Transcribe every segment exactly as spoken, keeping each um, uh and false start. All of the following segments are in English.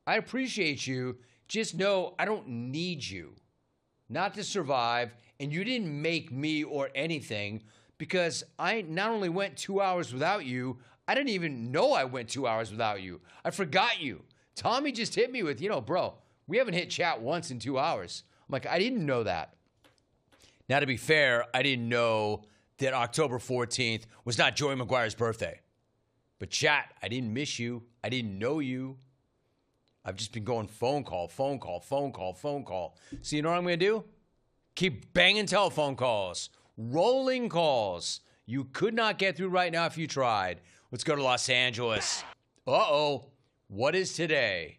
I appreciate you. Just know I don't need you not to survive, and you didn't make me or anything because I not only went two hours without you, I didn't even know I went two hours without you. I forgot you. Tommy just hit me with, you know, bro, we haven't hit chat once in two hours. I'm like, I didn't know that. Now, to be fair, I didn't know that October fourteenth was not Joey McGuire's birthday. But chat, I didn't miss you. I didn't know you. I've just been going phone call, phone call, phone call, phone call. So you know what I'm going to do? Keep banging telephone calls, rolling calls. You could not get through right now if you tried. Let's go to Los Angeles. Uh-oh. What is today?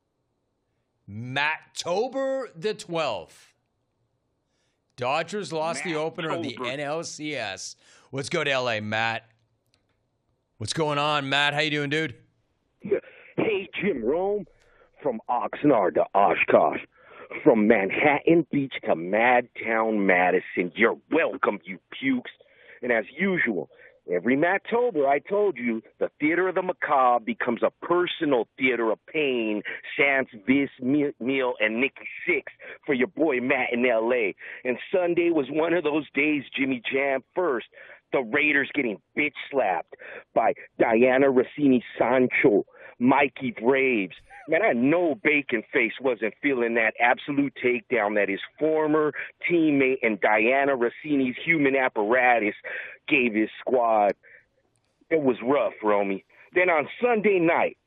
Matt-tober the twelfth. Dodgers lost the opener of the N L C S. Let's go to L A, Matt. What's going on, Matt? How you doing, dude? Hey, Jim Rome. From Oxnard to Oshkosh, from Manhattan Beach to Madtown, Madison. You're welcome, you pukes. And as usual, every Matt-tober, I told you, the theater of the macabre becomes a personal theater of pain, sans Vis, Meal, and Nikki Sixx for your boy Matt in L A. And Sunday was one of those days, Jimmy Jam. First, the Raiders getting bitch-slapped by Diana Rossini Sancho, Mikey Braves. Man, I know Bacon Face wasn't feeling that absolute takedown that his former teammate and Diana Rossini's human apparatus gave his squad. It was rough, Romy. Then on Sunday night,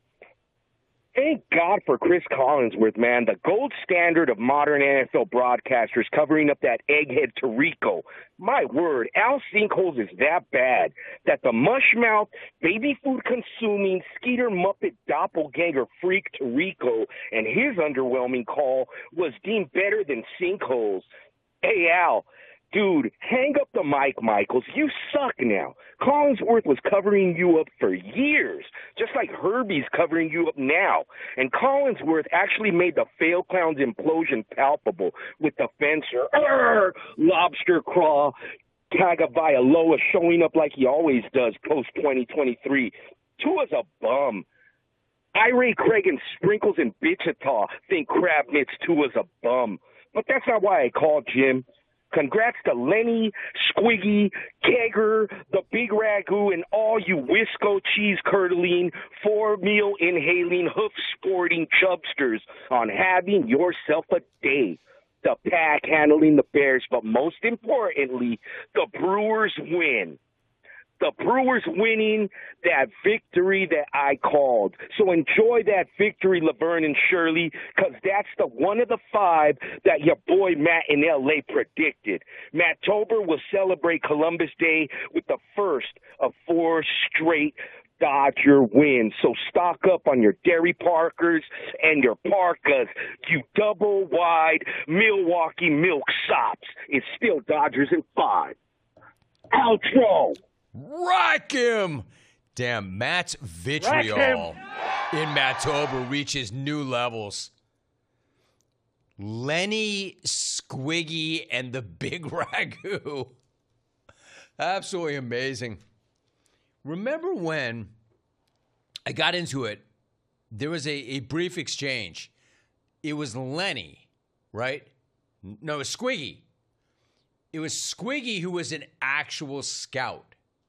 thank God for Chris Collinsworth, man, the gold standard of modern N F L broadcasters covering up that egghead Tirico. My word, Al Sinkholes is that bad that the mushmouth, baby food consuming, Skeeter Muppet doppelganger freak Tirico and his underwhelming call was deemed better than Sinkholes. Hey, Al. Dude, hang up the mic, Michaels. You suck now. Collinsworth was covering you up for years, just like Herbie's covering you up now. And Collinsworth actually made the fail clown's implosion palpable with the fencer, Arr! Lobster craw, Tagovailoa showing up like he always does post twenty twenty-three. Tua's a bum. Ira Craig and Sprinkles and Wichita think Crab Mitts Tua's a bum. But that's not why I called, Jim. Congrats to Lenny, Squiggy, Kegger, the Big Ragu, and all you Wisco cheese-curdling, four-meal inhaling, hoof-sporting chubsters on having yourself a day. The Pack handling the Bears, but most importantly, the Brewers win. The Brewers winning that victory that I called. So enjoy that victory, Laverne and Shirley, because that's the one of the five that your boy Matt in L A predicted. Matt-tober will celebrate Columbus Day with the first of four straight Dodger wins. So stock up on your Derry Parkers and your Parkas, you double-wide Milwaukee milksops. It's still Dodgers in five. Outro. Rock him! Damn, Matt's vitriol in Matt-tober reaches new levels. Lenny, Squiggy, and the Big Ragu. Absolutely amazing. Remember when I got into it, there was a, a brief exchange. It was Lenny, right? No, it was Squiggy. It was Squiggy who was an actual scout.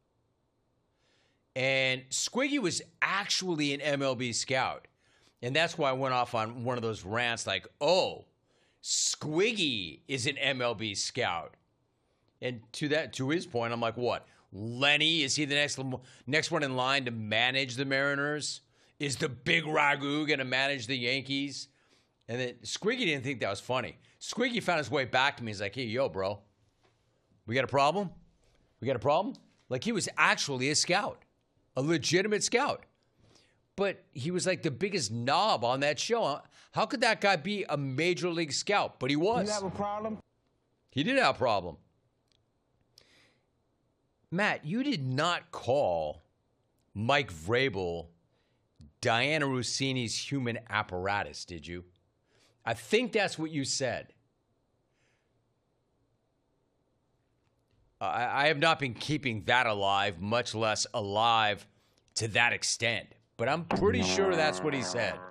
And Squiggy was actually an M L B scout. And that's why I went off on one of those rants like, oh, Squiggy is an M L B scout. And to that, to his point, I'm like, what? Lenny, is he the next next one in line to manage the Mariners? Is the Big Ragu going to manage the Yankees? And then Squiggy didn't think that was funny. Squiggy found his way back to me. He's like, hey, yo, bro, we got a problem? We got a problem? Like, he was actually a scout. A legitimate scout. But he was like the biggest knob on that show. How could that guy be a major league scout? But he was. You have a problem? He did have a problem. Matt, you did not call Mike Vrabel Diana Rossini's human apparatus, did you? I think that's what you said. I, I have not been keeping that alive, much less alive to that extent. But I'm pretty sure that's what he said.